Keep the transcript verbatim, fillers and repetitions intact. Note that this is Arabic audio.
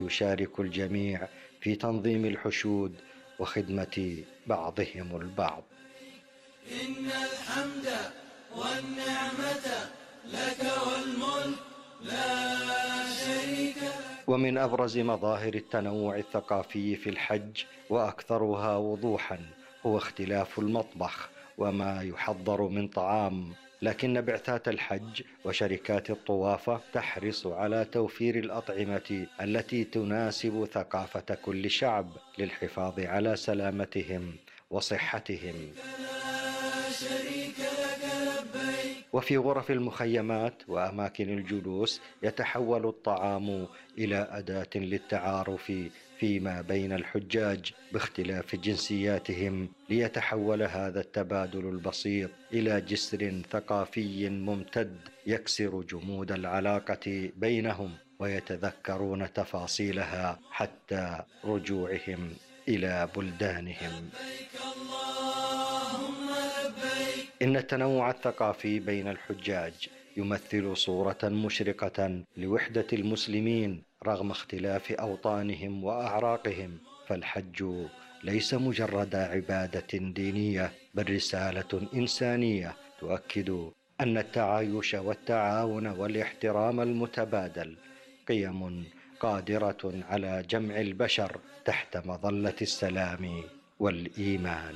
يشارك الجميع في تنظيم الحشود وخدمة بعضهم البعض. إن الحمد والنعمة لك والملك لا شريك لك. ومن أبرز مظاهر التنوع الثقافي في الحج وأكثرها وضوحا هو اختلاف المطبخ وما يحضر من طعام، لكن بعثات الحج وشركات الطوافة تحرص على توفير الأطعمة التي تناسب ثقافة كل شعب للحفاظ على سلامتهم وصحتهم. لا شريك لك لبيك. وفي غرف المخيمات وأماكن الجلوس يتحول الطعام إلى أداة للتعارف فيما بين الحجاج باختلاف جنسياتهم، ليتحول هذا التبادل البسيط إلى جسر ثقافي ممتد يكسر جمود العلاقة بينهم، ويتذكرون تفاصيلها حتى رجوعهم إلى بلدانهم. إن التنوع الثقافي بين الحجاج يمثل صورة مشرقة لوحدة المسلمين رغم اختلاف أوطانهم وأعراقهم، فالحج ليس مجرد عبادة دينية بل رسالة إنسانية تؤكد أن التعايش والتعاون والاحترام المتبادل قيم قادرة على جمع البشر تحت مظلة السلام والإيمان.